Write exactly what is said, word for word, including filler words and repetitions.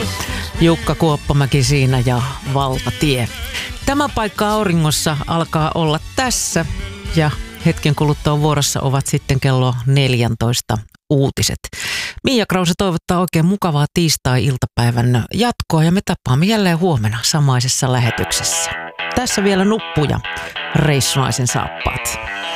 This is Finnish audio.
Jukka Kuoppamäki siinä ja Valtatie. Tämä paikka auringossa alkaa olla tässä ja hetken kuluttua vuorossa ovat sitten kello neljätoista uutiset. Miia Krause toivottaa oikein mukavaa tiistai-iltapäivän jatkoa ja me tapaamme jälleen huomenna samaisessa lähetyksessä. Tässä vielä nuppuja, reissunaisen saappaat.